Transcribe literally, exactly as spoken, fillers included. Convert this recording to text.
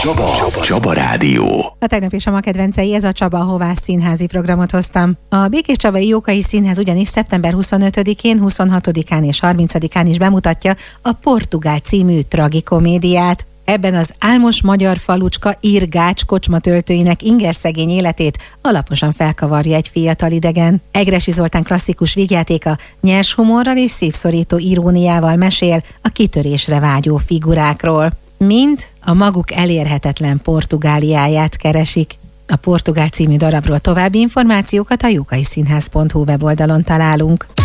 Csaba. Csaba Rádió. A tegnap is a ma kedvencei, ez a Csaba Hovász színházi programot hoztam. A Békéscsabai Jókai Színház ugyanis szeptember huszonötödikén, huszonhatodikán és harmincadikán is bemutatja a Portugál című tragikomédiát. Ebben az álmos magyar falucska Irgács kocsmatöltőinek ingerszegény életét alaposan felkavarja egy fiatal idegen. Egressy Zoltán klasszikus vígjátéka nyers humorral és szívszorító iróniával mesél a kitörésre vágyó figurákról. Mind a maguk elérhetetlen Portugáliáját keresik. A Portugál című darabról további információkat a jókaiszínház pont hu weboldalon találunk.